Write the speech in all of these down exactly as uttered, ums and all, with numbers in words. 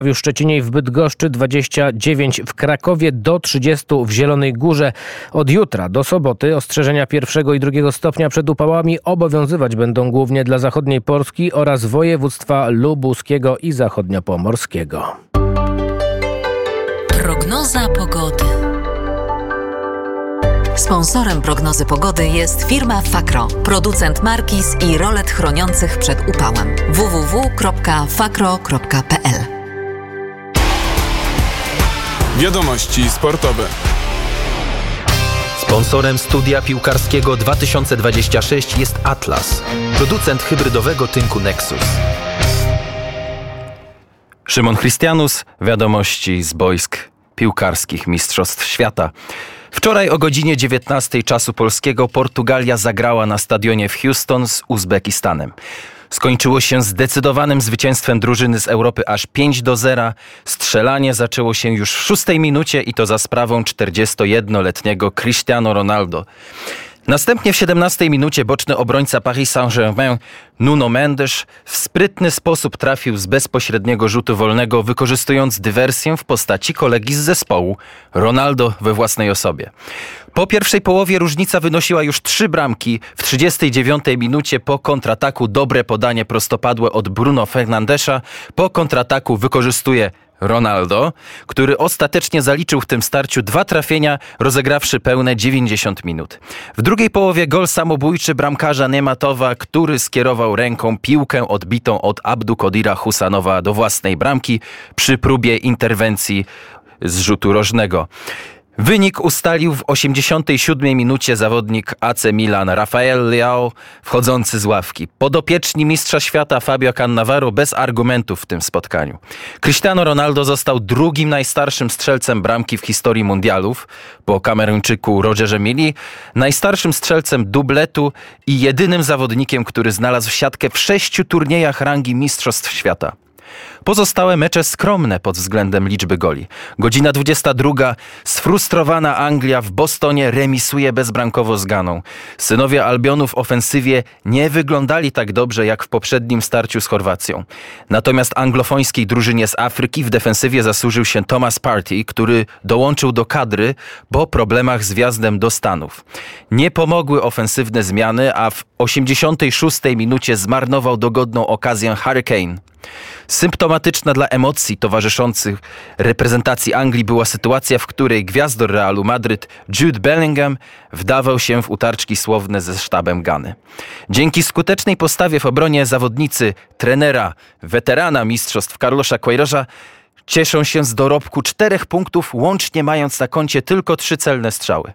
w Szczecinie i w Bydgoszczy, dwadzieścia dziewięć w Krakowie, do trzydziestu w Zielonej Górze. Od jutra do soboty ostrzeżenia pierwszego i drugiego stopnia przed upałami obowiązywać będą głównie dla zachodniej Polski oraz województwa lubuskiego i zachodniopomorskiego. Prognoza pogody. Sponsorem prognozy pogody jest firma Fakro, producent markiz i rolet chroniących przed upałem. w w w kropka fakro kropka p l. Wiadomości sportowe. Sponsorem studia piłkarskiego dwa tysiące dwudziestego szóstego jest Atlas, producent hybrydowego tynku Nexus. Szymon Christianus, wiadomości z boisk piłkarskich Mistrzostw Świata. Wczoraj o godzinie dziewiętnastej czasu polskiego Portugalia zagrała na stadionie w Houston z Uzbekistanem. Skończyło się zdecydowanym zwycięstwem drużyny z Europy aż pięć do zera. Strzelanie zaczęło się już w szóstej minucie i to za sprawą czterdziestojednoletniego Cristiano Ronaldo. Następnie w siedemnastej minucie boczny obrońca Paris Saint-Germain Nuno Mendes w sprytny sposób trafił z bezpośredniego rzutu wolnego, wykorzystując dywersję w postaci kolegi z zespołu, Ronaldo we własnej osobie. Po pierwszej połowie różnica wynosiła już trzy bramki. W trzydziestej dziewiątej minucie po kontrataku dobre podanie prostopadłe od Bruno Fernandesza. Po kontrataku wykorzystuje Ronaldo, który ostatecznie zaliczył w tym starciu dwa trafienia, rozegrawszy pełne dziewięćdziesiąt minut. W drugiej połowie gol samobójczy bramkarza Nematowa, który skierował ręką piłkę odbitą od Abdukodira Husanowa do własnej bramki przy próbie interwencji z rzutu rożnego. Wynik ustalił w osiemdziesiątej siódmej minucie zawodnik A C Milan Rafael Leao, wchodzący z ławki. Podopieczni mistrza świata Fabio Cannavaro bez argumentów w tym spotkaniu. Cristiano Ronaldo został drugim najstarszym strzelcem bramki w historii mundialów, po Kameruńczyku Rogerze Mili, najstarszym strzelcem dubletu i jedynym zawodnikiem, który znalazł siatkę w sześciu turniejach rangi Mistrzostw Świata. Pozostałe mecze skromne pod względem liczby goli. Godzina dwudziesta druga. Sfrustrowana Anglia w Bostonie remisuje bezbramkowo z Ganą. Synowie Albionu w ofensywie nie wyglądali tak dobrze jak w poprzednim starciu z Chorwacją. Natomiast anglofońskiej drużynie z Afryki w defensywie zasłużył się Thomas Partey, który dołączył do kadry po problemach z wjazdem do Stanów. Nie pomogły ofensywne zmiany, a w osiemdziesiątej szóstej minucie zmarnował dogodną okazję Harry Kane. Symptomatyczna dla emocji towarzyszących reprezentacji Anglii była sytuacja, w której gwiazdor Realu Madryt Jude Bellingham wdawał się w utarczki słowne ze sztabem Gany. Dzięki skutecznej postawie w obronie zawodnicy trenera, weterana mistrzostw Carlosa Queiroza cieszą się z dorobku czterech punktów, łącznie mając na koncie tylko trzy celne strzały.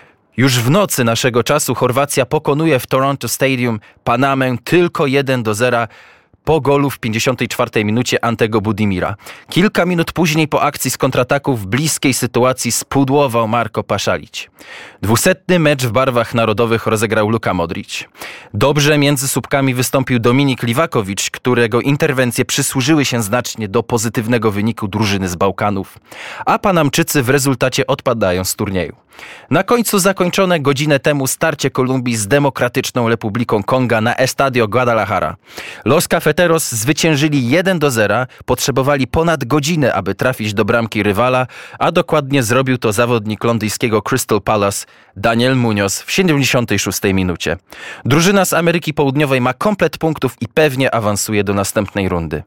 Już w nocy naszego czasu Chorwacja pokonuje w Toronto Stadium Panamę tylko jeden do zera po golu w pięćdziesiątej czwartej minucie Antego Budimira. Kilka minut później po akcji z kontrataku w bliskiej sytuacji spudłował Marko Pasalic. Dwusetny mecz w barwach narodowych rozegrał Luka Modric. Dobrze między słupkami wystąpił Dominik Livakovic, którego interwencje przysłużyły się znacznie do pozytywnego wyniku drużyny z Bałkanów, a Panamczycy w rezultacie odpadają z turnieju. Na końcu zakończone godzinę temu starcie Kolumbii z Demokratyczną Republiką Konga na Estadio Guadalajara. Los Cafeteros zwyciężyli jeden do zera, potrzebowali ponad godzinę, aby trafić do bramki rywala, a dokładnie zrobił to zawodnik londyńskiego Crystal Palace Daniel Munoz w siedemdziesiątej szóstej minucie. Drużyna z Ameryki Południowej ma komplet punktów i pewnie awansuje do następnej rundy.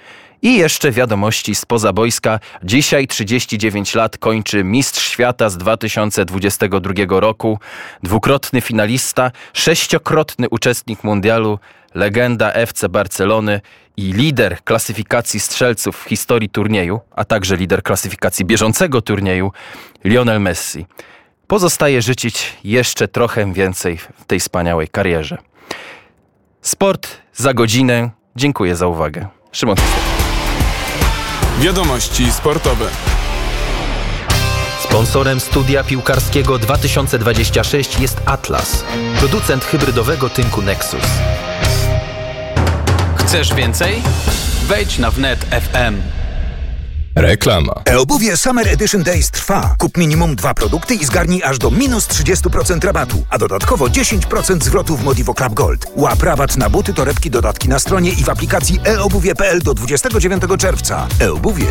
I jeszcze wiadomości spoza boiska. Dzisiaj trzydzieści dziewięć lat kończy mistrz świata z dwa tysiące dwudziestego drugiego roku, dwukrotny finalista, sześciokrotny uczestnik mundialu, legenda F C Barcelony i lider klasyfikacji strzelców w historii turnieju, a także lider klasyfikacji bieżącego turnieju, Lionel Messi. Pozostaje życzyć jeszcze trochę więcej w tej wspaniałej karierze. Sport za godzinę. Dziękuję za uwagę. Szymon. Wiadomości sportowe. Sponsorem studia piłkarskiego dwa tysiące dwudziestego szóstego jest Atlas, producent hybrydowego tynku Nexus. Chcesz więcej? Wejdź na wnet kropka f m. Reklama. E-obuwie Summer Edition Days trwa. Kup minimum dwa produkty i zgarnij aż do minus trzydzieści procent rabatu, a dodatkowo dziesięć procent zwrotu w Modivo Club Gold. Łap rabat na buty, torebki, dodatki na stronie i w aplikacji e obuwie kropka p l do dwudziestego dziewiątego czerwca. E-obuwie